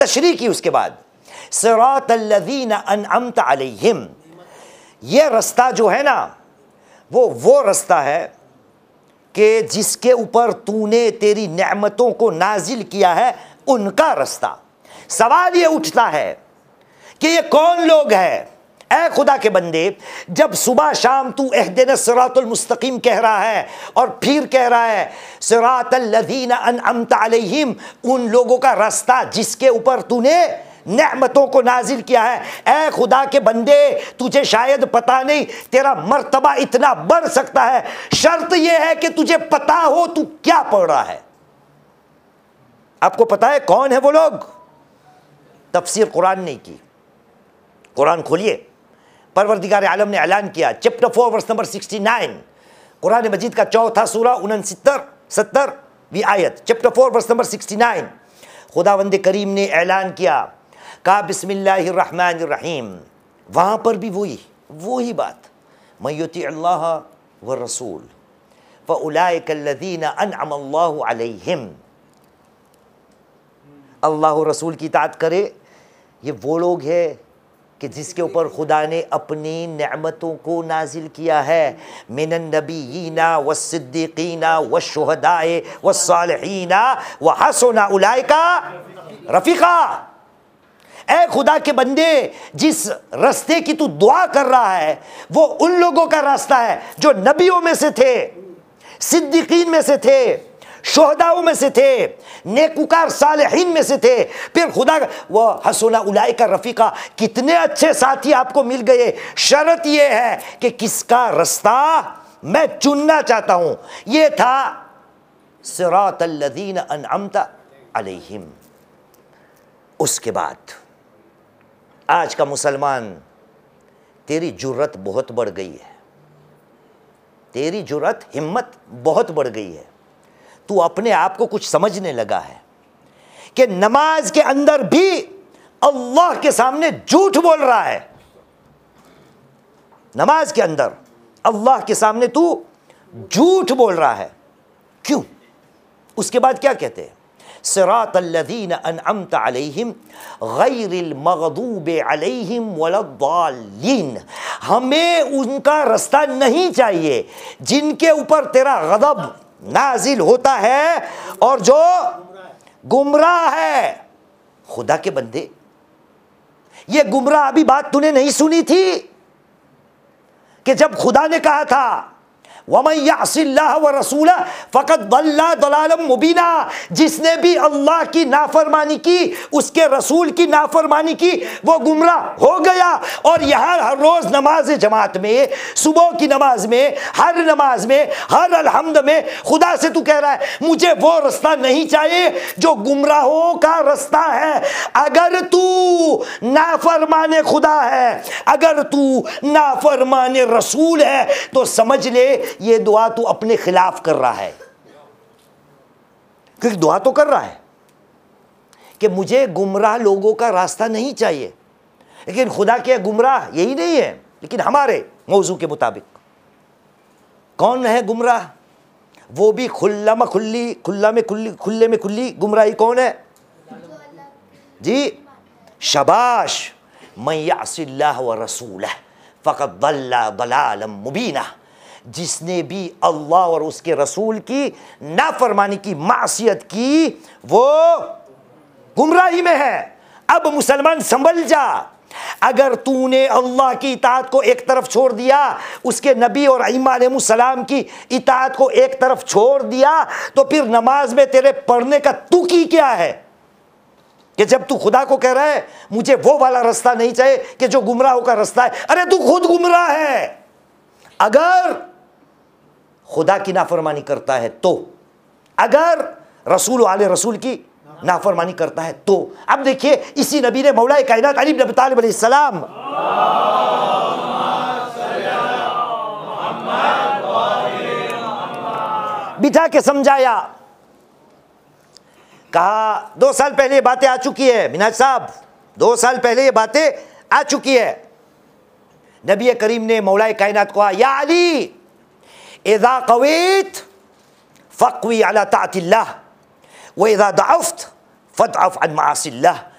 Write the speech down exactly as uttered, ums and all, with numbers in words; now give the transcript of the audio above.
तशरीह की उसके बाद, सिरातल्लज़ीना अनअमत अलैहिम, ये रास्ता जो है ना वो वो रास्ता है कि जिसके ऊपर तूने तेरी नेमतों को नाजिल किया है, उनका रास्ता। सवाल ये उठता है कि ये कौन लोग हैं? ऐ खुदा के बंदे, जब सुबह शाम तू एहदिना सिरातुल मुस्तकीम कह रहा है और फिर कह रहा है सिरातल्लज़ीना अनअमत अलैहिम, उन लोगों का रास्ता जिसके ऊपर तूने नेमतों को नाजिल किया है, ऐ खुदा के बंदे तुझे शायद पता नहीं, तेरा मर्तबा इतना बढ़ सकता है। शर्त यह है कि तुझे पता हो तू क्या पढ़ रहा है। आपको पता है कौन है वो लोग? तफसीर कुरान नहीं की। कुरान खोलिए, परवरदिगार आलम ने ऐलान किया, chapter four verse number sixty nine, Quran मजीद का चौथा सूरा उनसत्तर सत्तरवीं आयत, chapter four verse number sixty nine. खुदावंद करीम ने ऐलान किया, कहा बिस्मिल्लाहिर रहमानिर रहीम। वहाँ पर भी वही वही बात, मय्युति अल्लाह व रसूल फ़उलाइकल्लज़ीना अनअमल्लाहु अलैहिम, अल्लाह और रसूल की इताअत करे, ये वो लोग हैं कि जिसके ऊपर खुदा ने अपनी नेमतों को नाजिल किया है। मिनन नबीयीना वस्सिद्दीकीना वश्शुहदाए वस्सालिहीना व हसुना उलाइका रफ़ीक़ा। ऐ खुदा के बंदे, जिस रास्ते की तू दुआ कर रहा है वो उन लोगों का रास्ता है जो नबियों में से थे, सिद्दीकीन में से थे, शोहदाओं में से थे, नेकुकार सालेहीन में से थे। फिर खुदा वो हसुना उलाइका रफ़ीक़ा, कितने अच्छे साथी आपको मिल गए। शर्त यह है कि किसका रास्ता मैं चुनना चाहता हूं। यह था सिरातल्लज़ीना अनअमत अलैहिम। उसके बाद आज का मुसलमान, तेरी जुर्रत बहुत बढ़ गई है, तेरी जुर्रत हिम्मत बहुत बढ़ गई है। तू अपने आप को कुछ समझने लगा है कि नमाज के अंदर भी अल्लाह के सामने झूठ बोल रहा है। नमाज के अंदर अल्लाह के सामने तू झूठ बोल रहा है। क्यों? उसके बाद क्या कहते हैं? सिरातल्लज़ीना अनअमत अलैहिम गैरिल मग़दूबि अलैहिम वलद्दाल्लीन। हमें उनका रास्ता नहीं चाहिए जिनके ऊपर तेरा गज़ब नाजिल होता है और जो गुमराह है। खुदा के बंदे, ये गुमराह अभी बात तूने नहीं सुनी थी कि जब खुदा ने कहा था वमन यअसिल्लाह व रसूला फ़क़द दल्ला दलालन मुबीना, जिसने भी अल्लाह की नाफरमानी की, उसके रसूल की नाफरमानी की, वो गुमराह हो गया। और यहाँ हर रोज़ नमाज जमात में, सुबह की नमाज में, हर नमाज में, हर अलहम्द में खुदा से तू कह रहा है मुझे वो रास्ता नहीं चाहिए जो गुमराहों का रास्ता है। अगर तू नाफरमाने खुदा है, अगर तू नाफरमाने रसूल है, तो समझ ले ये दुआ तू अपने खिलाफ कर रहा है। क्योंकि दुआ तो कर रहा है कि मुझे गुमराह लोगों का रास्ता नहीं चाहिए, लेकिन खुदा के गुमराह यही नहीं है। लेकिन हमारे मौजू के मुताबिक कौन है गुमराह? वो भी खुल्ला में खुल्ली खुल्ला में खुल्ली खुल्ले में खुल्ली गुमराही कौन है जी? शबाश। मन यअसिल्लाह व रसूलह फ़क़द दल्ला दलालन मुबीना, जिसने भी अल्लाह और उसके रसूल की नाफरमानी की, मासियत की, वो गुमराही में है। अब मुसलमान संभल जा। अगर तूने अल्लाह की इताअत को एक तरफ छोड़ दिया, उसके नबी और अइम्मा अलैहिमुस्सलाम की इताअत को एक तरफ छोड़ दिया, तो फिर नमाज में तेरे पढ़ने का तुकी क्या है? कि जब तू खुदा को कह रहा है मुझे वो वाला रास्ता नहीं चाहिए कि जो गुमराहों का रास्ता है। अरे तू खुद गुमराह है। अगर खुदा की नाफरमानी करता है तो, अगर रसूल वाले रसूल की नाफरमानी करता है तो। अब देखिए, इसी नबी ने मौला कायनात अली इब्न अबी तालिब अलैहिस्सलाम बिठा के समझाया। कहा दो साल पहले ये बातें आ चुकी है मिनाज साहब, दो साल पहले ये बातें आ चुकी है। नबी करीम ने मौला कायनात को कहा, या अली इज़ा क़वीत फ़क़वी अला ताअतिल्लाह व इज़ा दअफ़्त फ़दअफ़ अन माअसिल्लाह।